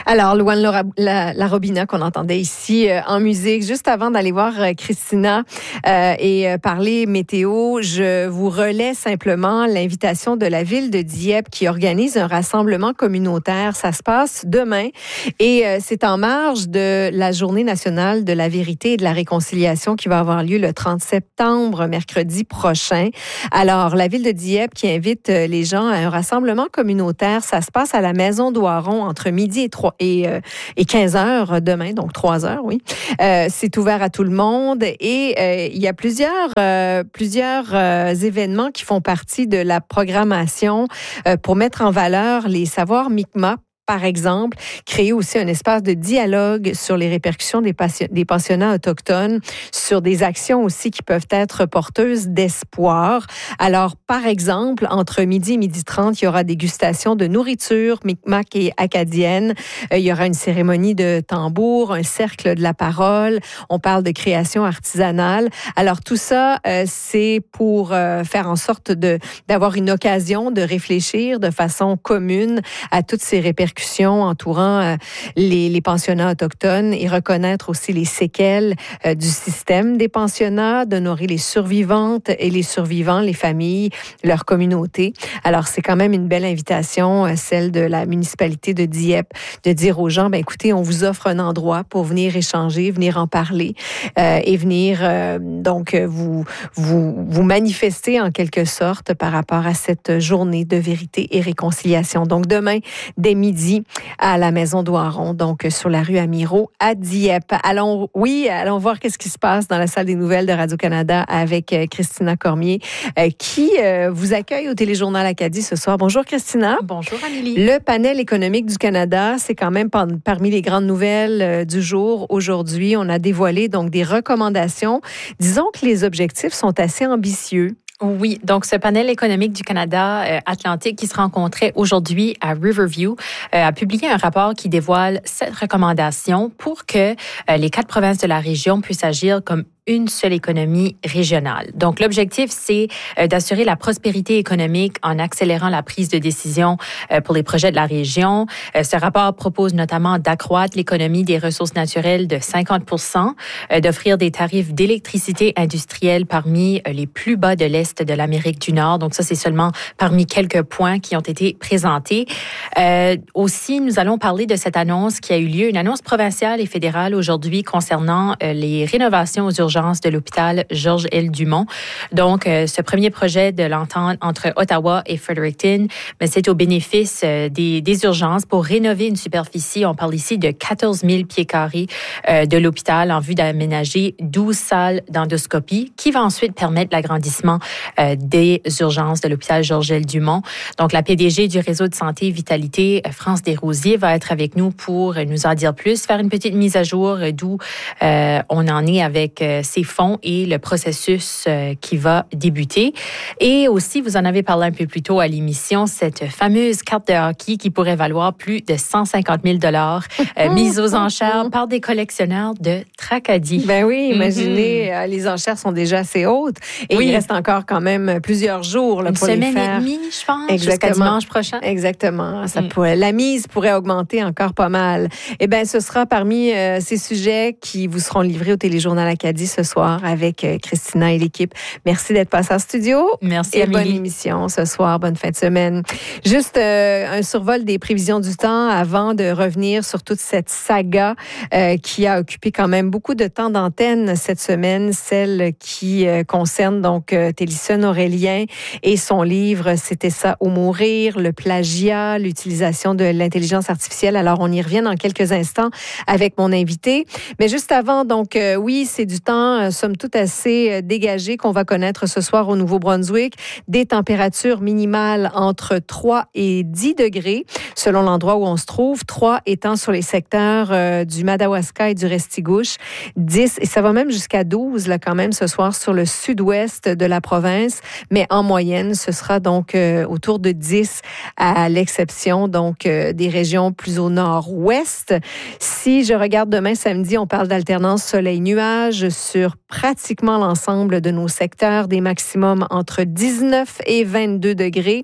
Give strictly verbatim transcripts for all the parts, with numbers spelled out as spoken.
Alors, Louane Laura, la, la Robina qu'on entendait ici euh, en musique, juste avant d'aller voir euh, Christina euh, et euh, parler météo, je vous relais simplement l'invitation de la ville de Dieppe qui organise un rassemblement communautaire. Ça se passe demain et euh, c'est en marge de la Journée nationale de la vérité et de la réconciliation qui va avoir lieu le trente septembre, mercredi prochain. Alors, la ville de Dieppe qui invite euh, les gens à un rassemblement communautaire, ça se passe à la Maison d'Oiron entre midi et trois et, euh, et quinze heures demain, donc trois heures, oui. Euh, c'est ouvert à tout le monde et euh, il y a plusieurs, euh, plusieurs euh, événements qui font partie de la programmation euh, pour mettre en valeur les savoirs Mi'kmaq. Par exemple, créer aussi un espace de dialogue sur les répercussions des, passion- des pensionnats autochtones, sur des actions aussi qui peuvent être porteuses d'espoir. Alors, par exemple, entre midi et midi trente, il y aura dégustation de nourriture Mi'kmaq et acadienne. Euh, il y aura une cérémonie de tambour, un cercle de la parole. On parle de création artisanale. Alors, tout ça, euh, c'est pour euh, faire en sorte de, d'avoir une occasion de réfléchir de façon commune à toutes ces répercussions entourant euh, les, les pensionnats autochtones et reconnaître aussi les séquelles euh, du système des pensionnats, d'honorer les survivantes et les survivants, les familles, leur communauté. Alors, c'est quand même une belle invitation, euh, celle de la municipalité de Dieppe, de dire aux gens, ben écoutez, on vous offre un endroit pour venir échanger, venir en parler euh, et venir euh, donc vous, vous, vous manifester en quelque sorte par rapport à cette journée de vérité et réconciliation. Donc, demain, dès midi, à la Maison d'Oiron, donc sur la rue Amirault à Dieppe. Allons, oui, allons voir qu'est-ce qui se passe dans la salle des nouvelles de Radio-Canada avec euh, Christina Cormier, euh, qui euh, vous accueille au Téléjournal Acadie ce soir. Bonjour Christina. Bonjour Amélie. Le panel économique du Canada, c'est quand même par, parmi les grandes nouvelles euh, du jour. Aujourd'hui, on a dévoilé donc des recommandations. Disons que les objectifs sont assez ambitieux. Oui, donc ce panel économique du Canada euh, Atlantique qui se rencontrait aujourd'hui à Riverview euh, a publié un rapport qui dévoile sept recommandations pour que euh, les quatre provinces de la région puissent agir comme une seule économie régionale. Donc, l'objectif, c'est euh, d'assurer la prospérité économique en accélérant la prise de décision euh, pour les projets de la région. Euh, ce rapport propose notamment d'accroître l'économie des ressources naturelles de cinquante pour cent, euh, d'offrir des tarifs d'électricité industrielle parmi euh, les plus bas de l'Est de l'Amérique du Nord. Donc, ça, c'est seulement parmi quelques points qui ont été présentés. Euh, aussi, nous allons parler de cette annonce qui a eu lieu, une annonce provinciale et fédérale aujourd'hui concernant euh, les rénovations aux urgences de l'hôpital Georges L. Dumont. Donc, euh, ce premier projet de l'entente entre Ottawa et Fredericton, mais c'est au bénéfice euh, des, des urgences pour rénover une superficie, on parle ici de quatorze mille pieds carrés euh, de l'hôpital en vue d'aménager douze salles d'endoscopie qui va ensuite permettre l'agrandissement euh, des urgences de l'hôpital Georges L. Dumont. Donc, la P D G du réseau de santé Vitalité, France Desrosiers, va être avec nous pour nous en dire plus, faire une petite mise à jour d'où euh, on en est avec euh, ces fonds et le processus euh, qui va débuter. Et aussi, vous en avez parlé un peu plus tôt à l'émission, cette fameuse carte de hockey qui pourrait valoir plus de cent cinquante mille dollars euh, mise aux enchères par des collectionneurs de Tracadie. Ben oui, imaginez, mm-hmm. euh, les enchères sont déjà assez hautes et oui. Il reste encore quand même plusieurs jours là, Une pour les faire. Une semaine et demie, je pense, Exactement. Jusqu'à dimanche prochain. Exactement. Ça mm. pourrait, la mise pourrait augmenter encore pas mal. Eh bien, ce sera parmi euh, ces sujets qui vous seront livrés au Téléjournal Acadie ce soir avec euh, Christina et l'équipe. Merci d'être passée en studio. Merci, et Amélie. Bonne émission ce soir, bonne fin de semaine. Juste euh, un survol des prévisions du temps avant de revenir sur toute cette saga euh, qui a occupé quand même beaucoup de temps d'antenne cette semaine, celle qui euh, concerne donc euh, Télison Aurélien et son livre C'était ça ou mourir, le plagiat, l'utilisation de l'intelligence artificielle. Alors, on y revient dans quelques instants avec mon invité. Mais juste avant, donc, euh, oui, c'est du temps, euh, somme toute, assez euh, dégagé qu'on va connaître ce soir au Nouveau-Brunswick. Des températures minimales entre trois et dix degrés, selon l'endroit où on se trouve. trois étant sur les secteurs euh, du Madawaska et du Restigouche. dix, et ça va même jusqu'à douze, là, quand même, ce soir, sur le sud-ouest de la province. Mais en moyenne, ce sera donc euh, autour de dix, à l'exception, donc, euh, des régions plus au nord-ouest. Si je regarde demain, samedi, on parle d'alternance soleil-nuage, sur pratiquement l'ensemble de nos secteurs, des maximums entre dix-neuf et vingt-deux degrés.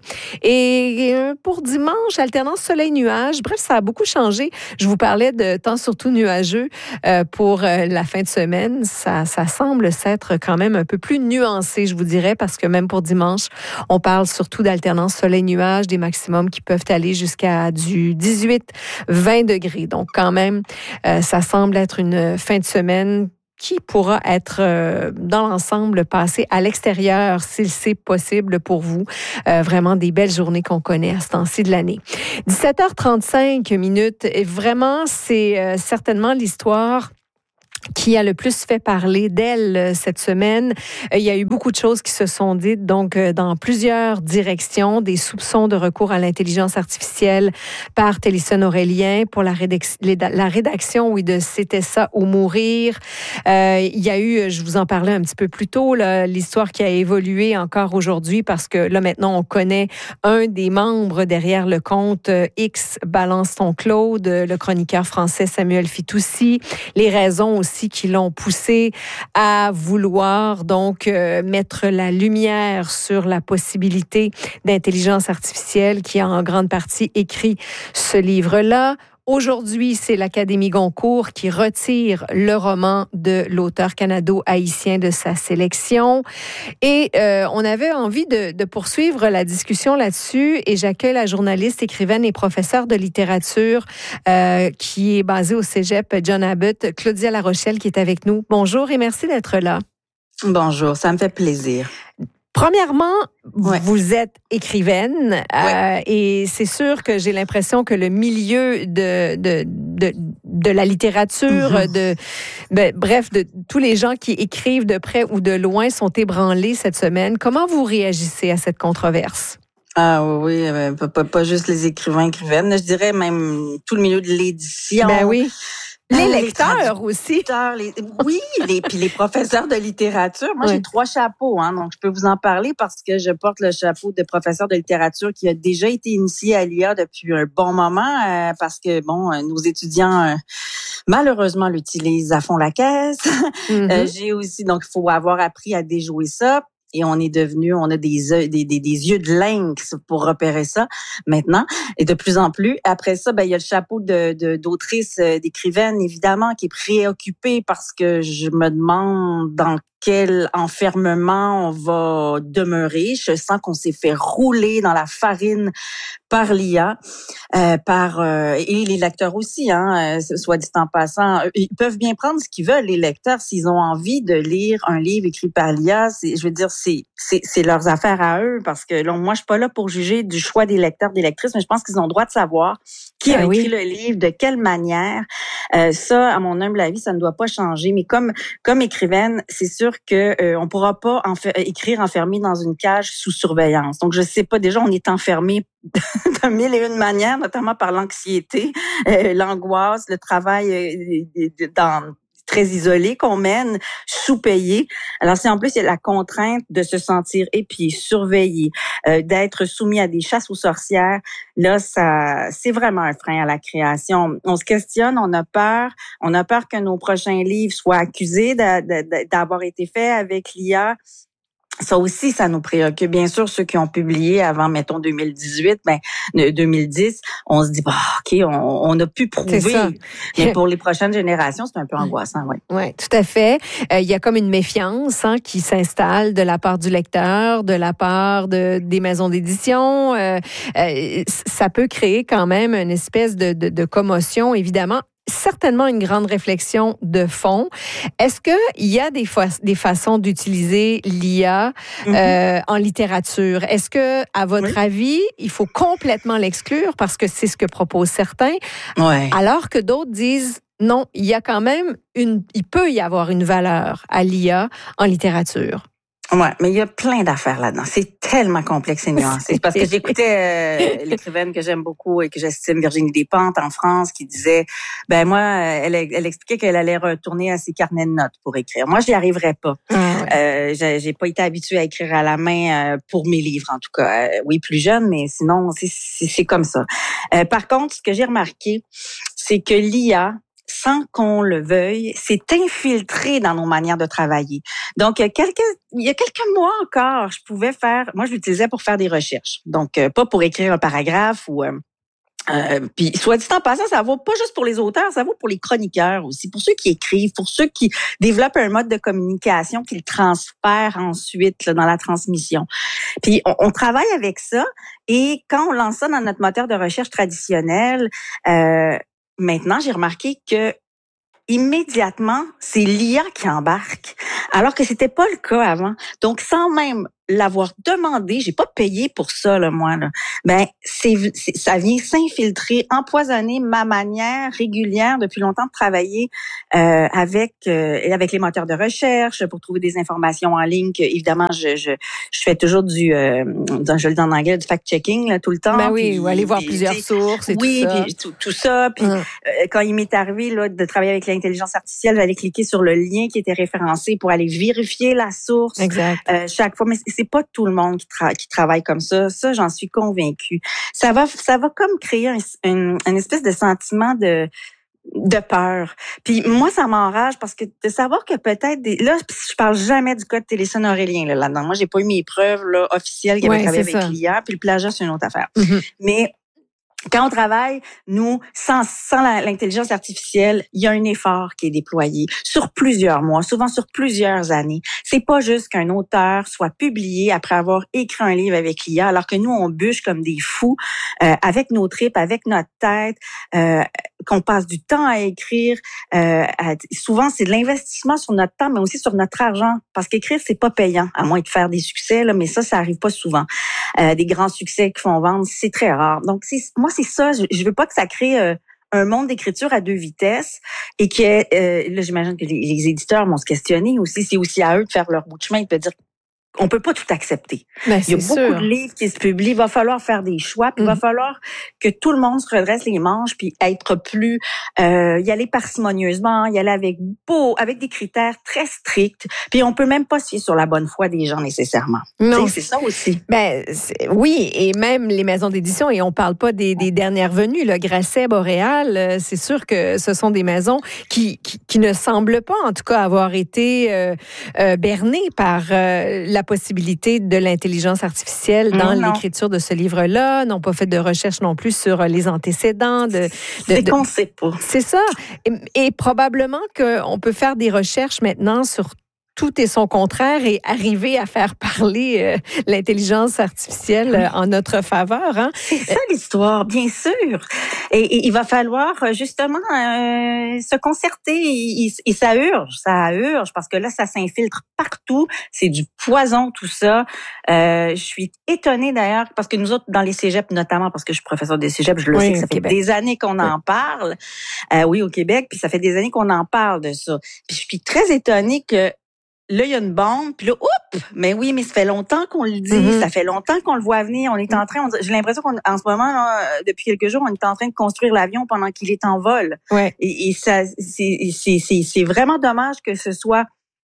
Et pour dimanche, alternance soleil-nuage. Bref, ça a beaucoup changé. Je vous parlais de temps surtout nuageux euh, pour euh, la fin de semaine. Ça, ça semble s'être quand même un peu plus nuancé, je vous dirais, parce que même pour dimanche, on parle surtout d'alternance soleil-nuage, des maximums qui peuvent aller jusqu'à du dix-huit vingt degrés. Donc, quand même, euh, ça semble être une fin de semaine qui pourra être, euh, dans l'ensemble, passée à l'extérieur, si c'est possible pour vous. Euh, vraiment des belles journées qu'on connaît à ce temps-ci de l'année. dix-sept heures trente-cinq minutes. Et vraiment, c'est euh, certainement l'histoire qui a le plus fait parler d'elle cette semaine. Il y a eu beaucoup de choses qui se sont dites, donc dans plusieurs directions, des soupçons de recours à l'intelligence artificielle par Télésphone Aurélien pour la, rédac- la rédaction, oui, de C'était ça ou mourir. Euh, il y a eu, je vous en parlais un petit peu plus tôt, là, l'histoire qui a évolué encore aujourd'hui parce que là, maintenant, on connaît un des membres derrière le compte X Balance ton Claude, le chroniqueur français Samuel Fitoussi. Les raisons aussi qui l'ont poussé à vouloir donc euh, mettre la lumière sur la possibilité d'intelligence artificielle qui a en grande partie écrit ce livre-là. Aujourd'hui, c'est l'Académie Goncourt qui retire le roman de l'auteur canado-haïtien de sa sélection. Et euh, on avait envie de, de poursuivre la discussion là-dessus et j'accueille la journaliste, écrivaine et professeure de littérature euh, qui est basée au Cégep John Abbott, Claudia Larochelle, qui est avec nous. Bonjour et merci d'être là. Bonjour, ça me fait plaisir. Premièrement, ouais. vous êtes écrivaine euh, ouais. et c'est sûr que j'ai l'impression que le milieu de de de, de la littérature, mm-hmm. de ben, bref, de tous les gens qui écrivent de près ou de loin sont ébranlés cette semaine. Comment vous réagissez à cette controverse? Ah oui, oui, pas, pas, pas juste les écrivains, écrivaines, je dirais même tout le milieu de l'édition. Ben oui. Les euh, lecteurs les aussi. Les, oui, les, puis les professeurs de littérature. Moi, oui. j'ai trois chapeaux, hein, donc je peux vous en parler parce que je porte le chapeau de professeur de littérature qui a déjà été initié à l'I A depuis un bon moment euh, parce que, bon, euh, nos étudiants, euh, malheureusement, l'utilisent à fond la caisse. Mm-hmm. euh, j'ai aussi, donc, il faut avoir appris à déjouer ça. Et on est devenu, on a des, des, des, des yeux de lynx pour repérer ça maintenant. Et de plus en plus. Après ça, ben, il y a le chapeau de, de, d'autrice, d'écrivaine, évidemment, qui est préoccupée parce que je me demande dans quel enfermement on va demeurer. Je sens qu'on s'est fait rouler dans la farine par l'I A, euh, par euh, et les lecteurs aussi, hein, euh, soit dit en passant. Ils peuvent bien prendre ce qu'ils veulent, les lecteurs, s'ils ont envie de lire un livre écrit par l'I A. C'est, je veux dire, c'est, c'est, c'est leurs affaires à eux, parce que là, moi, je suis pas là pour juger du choix des lecteurs, des lectrices, mais je pense qu'ils ont le droit de savoir qui a ah, écrit oui. le livre, de quelle manière. Euh, ça, à mon humble avis, ça ne doit pas changer. Mais comme comme écrivaine, c'est sûr que euh, on pourra pas enfer- écrire enfermé dans une cage sous surveillance. Donc, je sais pas, déjà, on est enfermé de mille et une manières, notamment par l'anxiété, euh, l'angoisse, le travail euh, dans très isolé qu'on mène, sous-payé. Alors, si en plus il y a la contrainte de se sentir épié, surveillé, euh, d'être soumis à des chasses aux sorcières, là, ça, c'est vraiment un frein à la création. On se questionne, on a peur, on a peur que nos prochains livres soient accusés de, de, de, d'avoir été faits avec l'I A. Ça aussi, ça nous préoccupe. Bien sûr, ceux qui ont publié avant, mettons, deux mille dix-huit, ben, deux mille dix, on se dit, bah, OK, on, on a pu prouver. Mais pour les prochaines générations, c'est un peu angoissant, oui. Oui, tout à fait. Euh, il y a comme une méfiance hein, qui s'installe de la part du lecteur, de la part de, des maisons d'édition. Euh, euh, ça peut créer quand même une espèce de, de, de commotion, évidemment. Certainement une grande réflexion de fond. Est-ce qu'il y a des, fa- des façons d'utiliser l'I A mm-hmm. euh, en littérature? Est-ce que, à votre oui. avis, il faut complètement l'exclure parce que c'est ce que proposent certains, ouais. alors que d'autres disent non, il y a quand même une, il peut y avoir une valeur à l'I A en littérature? Ouais, mais il y a plein d'affaires là-dedans. C'est tellement complexe et nuancé. Parce que j'écoutais euh, l'écrivaine que j'aime beaucoup et que j'estime, Virginie Despentes, en France, qui disait, ben moi, elle, elle expliquait qu'elle allait retourner à ses carnets de notes pour écrire. Moi, je n'y arriverais pas. Ah ouais. euh, j'ai, j'ai pas été habituée à écrire à la main euh, pour mes livres, en tout cas. Euh, oui, plus jeune, mais sinon, c'est, c'est, c'est comme ça. Euh, par contre, ce que j'ai remarqué, c'est que l'I A sans qu'on le veuille, s'est infiltré dans nos manières de travailler. Donc, il y a quelques, il y a quelques mois encore, je pouvais faire, moi, je l'utilisais pour faire des recherches. Donc, euh, pas pour écrire un paragraphe ou... Euh, Euh, puis, soit dit en passant, ça vaut pas juste pour les auteurs, ça vaut pour les chroniqueurs aussi, pour ceux qui écrivent, pour ceux qui développent un mode de communication qu'ils transfèrent ensuite là, dans la transmission. Puis, on, on travaille avec ça et quand on lance ça dans notre moteur de recherche traditionnel, euh, maintenant, j'ai remarqué que immédiatement, c'est l'I A qui embarque, alors que c'était pas le cas avant. Donc, sans même l'avoir demandé, j'ai pas payé pour ça, là, moi, là. Ben, c'est, c'est, ça vient s'infiltrer, empoisonner ma manière régulière depuis longtemps de travailler euh, avec euh, avec les moteurs de recherche pour trouver des informations en ligne. Que, évidemment, je, je je fais toujours du, euh, je le dis en anglais, du fact-checking là tout le temps. Ben oui, puis, ou aller voir puis, plusieurs sources et oui, tout ça. puis tout, tout ça. Puis hum. euh, quand il m'est arrivé là de travailler avec l'intelligence artificielle, j'allais cliquer sur le lien qui était référencé pour aller vérifier la source. Exact. Euh, chaque fois, mais c'est pas tout le monde qui, tra- qui travaille comme ça. Ça, j'en suis convaincue. Ça va, ça va comme créer un, un, une espèce de sentiment de de peur. Puis moi, ça m'enrage parce que de savoir que peut-être des... Là, je parle jamais du code Téléson Aurélien là, là-dedans. Moi, j'ai pas eu mes preuves là, officielles qu'il avait ouais, travaillé avec ça. l'I A. Puis le plagiat, c'est une autre affaire. Mm-hmm. Mais quand on travaille, nous, sans, sans la, l'intelligence artificielle, il y a un effort qui est déployé sur plusieurs mois, souvent sur plusieurs années. C'est pas juste qu'un auteur soit publié après avoir écrit un livre avec l'I A, alors que nous, on bûche comme des fous euh, avec nos tripes, avec notre tête, euh, qu'on passe du temps à écrire. Euh, à, souvent, c'est de l'investissement sur notre temps, mais aussi sur notre argent, parce qu'écrire, c'est pas payant, à moins de faire des succès, là, mais ça, ça arrive pas souvent. Euh, des grands succès qui font vendre, c'est très rare. Donc, c'est, moi, c'est ça. Je, je veux pas que ça crée euh, un monde d'écriture à deux vitesses et que, euh, là, j'imagine que les, les éditeurs vont se questionner aussi. C'est aussi à eux de faire leur bout de chemin et de dire on peut pas tout accepter. Ben, il y a beaucoup sûr. de livres qui se publient. Il va falloir faire des choix. Puis mmh. Il va falloir que tout le monde se redresse les manches puis être plus, euh, y aller parcimonieusement, y aller avec beau, avec des critères très stricts. Puis on peut même pas se fier sur la bonne foi des gens nécessairement. Non, c'est ça aussi. Ben c'est, oui, et même les maisons d'édition. Et on parle pas des, des dernières venues. Le Grasset, Boréal, c'est sûr que ce sont des maisons qui qui, qui ne semblent pas, en tout cas, avoir été euh, euh, bernées par euh, la possibilité de l'intelligence artificielle dans non. l'écriture de ce livre-là, n'ont pas fait de recherche non plus sur les antécédents. De, de, c'est de, qu'on sait pas. C'est ça. Et, et probablement qu'on peut faire des recherches maintenant sur tout et son contraire et arriver à faire parler euh, l'intelligence artificielle euh, en notre faveur. Hein? C'est ça l'histoire, bien sûr. Et, et il va falloir justement euh, se concerter. Et, et ça urge, ça urge, parce que là, ça s'infiltre partout. C'est du poison, tout ça. Euh, je suis étonnée d'ailleurs, parce que nous autres, dans les cégeps, notamment parce que je suis professeure des cégeps, je le oui, sais que ça fait Québec. des années qu'on oui. en parle. Euh, oui, au Québec, puis ça fait des années qu'on en parle de ça. Puis je suis très étonnée que là, il y a une bombe, puis là, oups! Mais oui, mais ça fait longtemps qu'on le dit, mm-hmm. ça fait longtemps qu'on le voit venir. On est en train, on, j'ai l'impression qu'en ce moment, là, depuis quelques jours, on est en train de construire l'avion pendant qu'il est en vol. Ouais. Et, et ça, c'est, c'est, c'est, c'est vraiment dommage que ce soit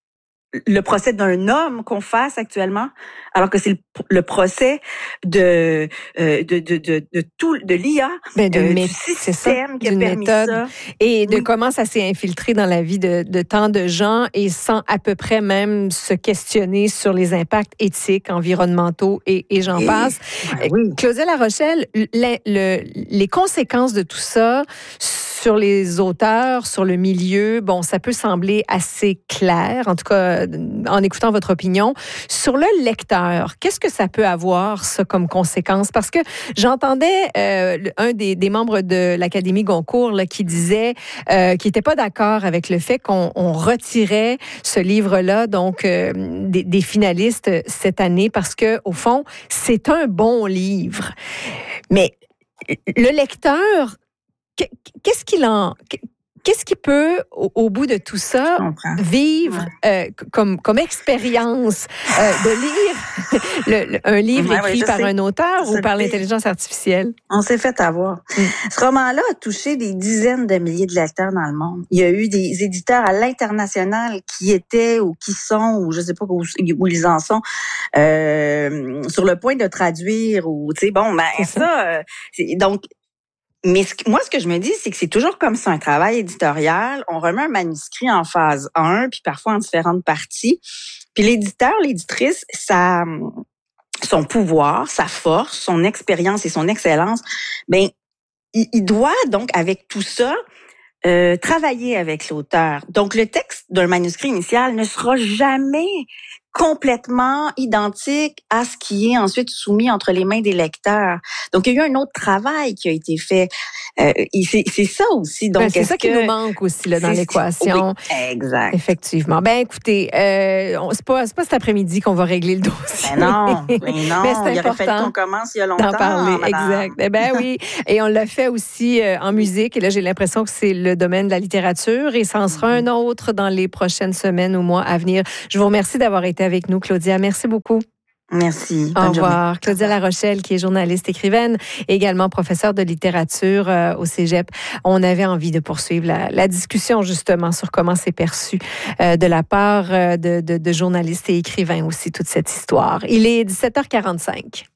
le procès d'un homme qu'on fasse actuellement, alors que c'est le, le procès de, euh, de, de, de, de tout, de l'I A, ben de euh, mé- du système qui a permis méthode. ça. Et de oui. comment ça s'est infiltré dans la vie de, de tant de gens et sans à peu près même se questionner sur les impacts éthiques, environnementaux et, et j'en et, passe. Ben oui. Claudia Larochelle, le, le, les conséquences de tout ça sur les auteurs, sur le milieu, bon, ça peut sembler assez clair, en tout cas, en écoutant votre opinion. Sur le lecteur, qu'est-ce que ça peut avoir, ça, comme conséquence? Parce que j'entendais euh, un des, des membres de l'Académie Goncourt là, qui disait euh, qu'il n'était pas d'accord avec le fait qu'on on retirait ce livre-là, donc euh, des, des finalistes cette année, parce que au fond, c'est un bon livre. Mais le lecteur, qu'est-ce qu'il en... Qu'est-ce qui peut, au, au bout de tout ça, vivre ouais. euh, comme, comme expérience euh, de lire le, le, un livre ouais, écrit ouais, par sais. un auteur ou par l'intelligence artificielle? On s'est fait avoir. Mm. Ce roman-là a touché des dizaines de milliers de lecteurs dans le monde. Il y a eu des éditeurs à l'international qui étaient ou qui sont, ou je sais pas où, où ils en sont, euh, sur le point de traduire ou, tu sais, bon, ben ça, ça euh, c'est, donc, Mais ce, moi, ce que je me dis, c'est que c'est toujours comme ça, un travail éditorial. On remet un manuscrit en phase un, puis parfois en différentes parties. Puis l'éditeur, l'éditrice, ça, son pouvoir, sa force, son expérience et son excellence, ben, il, il doit donc, avec tout ça, euh, travailler avec l'auteur. Donc, le texte d'un manuscrit initial ne sera jamais complètement identique à ce qui est ensuite soumis entre les mains des lecteurs. Donc, il y a eu un autre travail qui a été fait. Euh, et c'est, c'est ça aussi. Donc, ben, c'est ça que, qui nous manque aussi là, dans l'équation. Oui, exact. Effectivement. Ben écoutez, euh, on, c'est pas c'est pas cet après-midi qu'on va régler le dossier. Ben non, mais non. Mais c'est il aurait fallu important qu'on commence il y a longtemps. d'en parler, madame. exact. Eh ben oui. Et on l'a fait aussi euh, en musique. Et là, j'ai l'impression que c'est le domaine de la littérature. Et ça en sera un autre dans les prochaines semaines ou mois à venir. Je vous remercie d'avoir été avec nous, Claudia. Merci beaucoup. Merci. Au revoir. Claudia Larochelle, qui est journaliste, écrivaine, et également professeure de littérature euh, au Cégep. On avait envie de poursuivre la, la discussion justement sur comment c'est perçu euh, de la part euh, de, de, de journalistes et écrivains aussi, toute cette histoire. Il est dix-sept heures quarante-cinq.